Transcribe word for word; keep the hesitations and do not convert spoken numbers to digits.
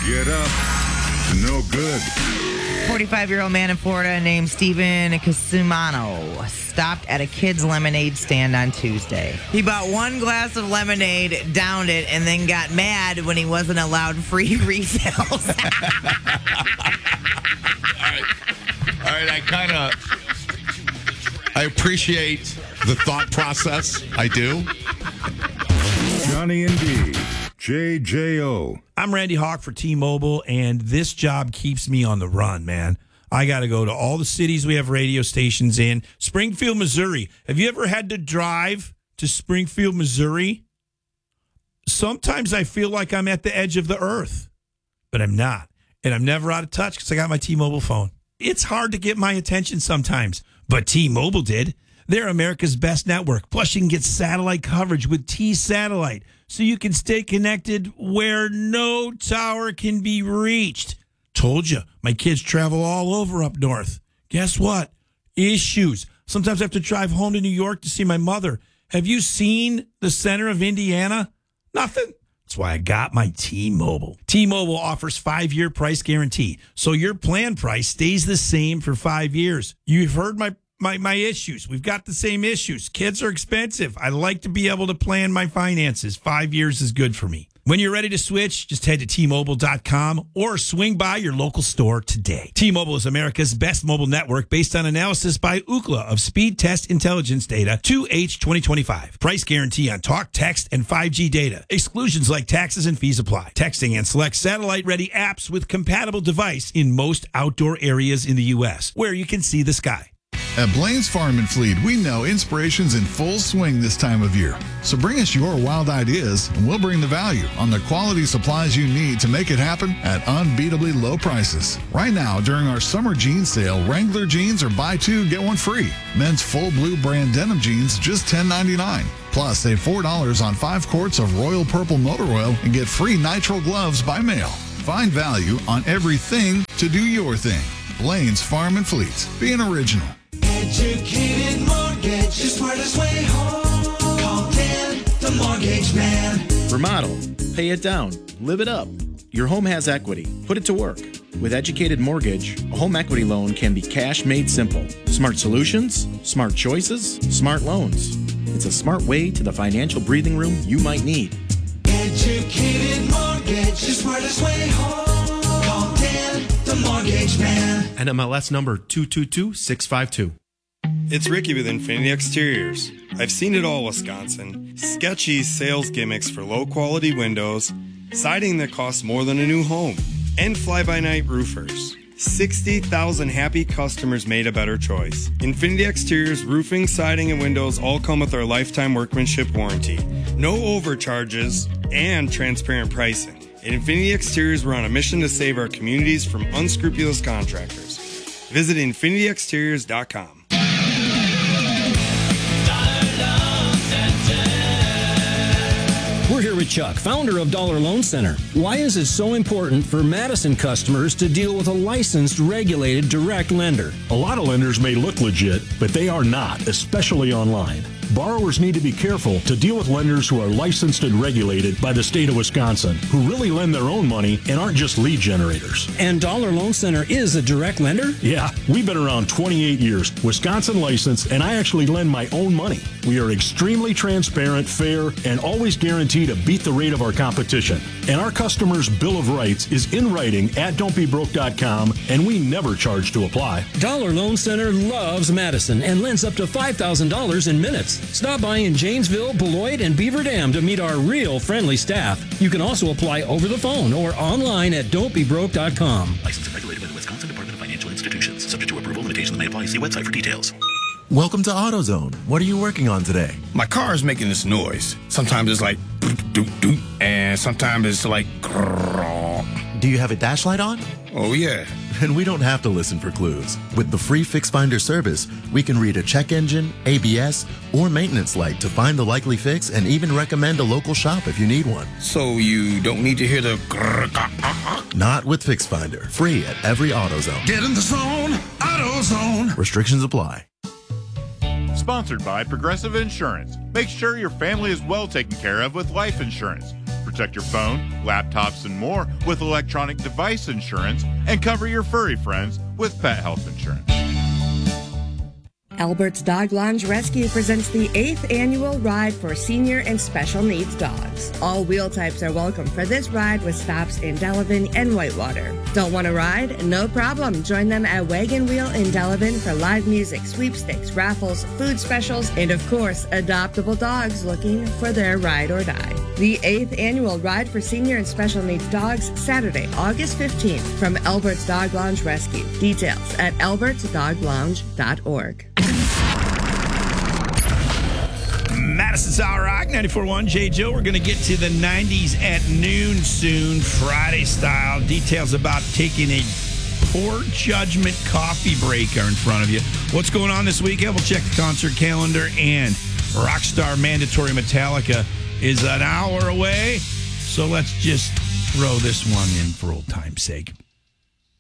Get up. No good. forty-five-year-old man in Florida named Steven Casumano stopped at a kid's lemonade stand on Tuesday. He bought one glass of lemonade, downed it, and then got mad when he wasn't allowed free refills. All right. All right, I kind of... I appreciate the thought process. I do. Johnny and D. J J O. I'm Randy Hawk for T-Mobile, and this job keeps me on the run, man. I got to go to all the cities we have radio stations in. Springfield, Missouri. Have you ever had to drive to Springfield, Missouri? Sometimes I feel like I'm at the edge of the earth, but I'm not. And I'm never out of touch because I got my T-Mobile phone. It's hard to get my attention sometimes, but T-Mobile did. They're America's best network. Plus, you can get satellite coverage with T-Satellite, so you can stay connected where no tower can be reached. Told you, my kids travel all over up north. Guess what? Issues. Sometimes I have to drive home to New York to see my mother. Have you seen the center of Indiana? Nothing. That's why I got my T-Mobile. T-Mobile offers five-year price guarantee, so your plan price stays the same for five years. You've heard my My my issues. We've got the same issues. Kids are expensive. I like to be able to plan my finances. Five years is good for me. When you're ready to switch, just head to T Mobile dot com or swing by your local store today. T-Mobile is America's best mobile network based on analysis by Ookla of Speed Test Intelligence data two H twenty twenty-five. Price guarantee on talk, text, and five G data. Exclusions like taxes and fees apply. Texting and select satellite-ready apps with compatible device in most outdoor areas in the U S where you can see the sky. At Blaine's Farm and Fleet, we know inspiration's in full swing this time of year. So bring us your wild ideas, and we'll bring the value on the quality supplies you need to make it happen at unbeatably low prices. Right now, during our summer jeans sale, Wrangler jeans are buy two, get one free. Men's full blue brand denim jeans, just ten ninety-nine. Plus, save four dollars on five quarts of Royal Purple Motor Oil and get free nitrile gloves by mail. Find value on everything to do your thing. Blaine's Farm and Fleet. Being original. Educated Mortgage, the smartest way home. Call Dan, the mortgage man. Remodel, pay it down, live it up. Your home has equity. Put it to work. With Educated Mortgage, a home equity loan can be cash made simple. Smart solutions, smart choices, smart loans. It's a smart way to the financial breathing room you might need. Educated Mortgage, the smartest way home. Call Dan, the mortgage man. N M L S number two two two six five two. It's Ricky with Infinity Exteriors. I've seen it all, Wisconsin. Sketchy sales gimmicks for low-quality windows, siding that costs more than a new home, and fly-by-night roofers. sixty thousand happy customers made a better choice. Infinity Exteriors roofing, siding, and windows all come with our lifetime workmanship warranty. No overcharges and transparent pricing. At Infinity Exteriors, we're on a mission to save our communities from unscrupulous contractors. Visit infinity exteriors dot com. We're here with Chuck, founder of Dollar Loan Center. Why is it so important for Madison customers to deal with a licensed, regulated, direct lender? A lot of lenders may look legit, but they are not, especially online. Borrowers need to be careful to deal with lenders who are licensed and regulated by the state of Wisconsin, who really lend their own money and aren't just lead generators. And Dollar Loan Center is a direct lender? Yeah, we've been around twenty-eight years, Wisconsin licensed, and I actually lend my own money. We are extremely transparent, fair, and always guarantee to beat the rate of our competition. And our customers' Bill of Rights is in writing at don't be broke dot com, and we never charge to apply. Dollar Loan Center loves Madison and lends up to five thousand dollars in minutes. Stop by in Janesville, Beloit, and Beaver Dam to meet our real friendly staff. You can also apply over the phone or online at don't be broke dot com. Licensed and regulated by the Wisconsin Department of Financial Institutions. Subject to approval, limitations may apply. See website for details. Welcome to AutoZone. What are you working on today? My car is making this noise. Sometimes it's like doot, doot, doot, and sometimes it's like grrr. Do you have a dash light on? Oh, yeah. And we don't have to listen for clues. With the free Fix Finder service, we can read a check engine, A B S, or maintenance light to find the likely fix and even recommend a local shop if you need one. So you don't need to hear the grrr. Not with Fix Finder. Free at every AutoZone. Get in the zone, AutoZone. Restrictions apply. Sponsored by Progressive Insurance. Make sure your family is well taken care of with life insurance. protect your phone, laptops, and more with electronic device insurance, and cover your furry friends with pet health insurance. Albert's Dog Lounge Rescue presents the eighth annual ride for senior and special needs dogs. All wheel types are welcome for this ride with stops in Delavan and Whitewater. Don't want to ride? No problem. Join them at Wagon Wheel in Delavan for live music, sweepstakes, raffles, food specials, and of course, adoptable dogs looking for their ride or die. The eighth annual Ride for Senior and Special Needs Dogs, Saturday, August fifteenth, from Albert's Dog Lounge Rescue. Details at alberts dog lounge dot org. Madison Solid Rock, ninety-four point one J. Joe. We're going to get to the nineties at noon soon, Friday style. Details about taking a poor judgment coffee break are in front of you. What's going on this weekend? We'll check the concert calendar, and Rockstar Mandatory Metallica is an hour away. So let's just throw this one in for old time's sake.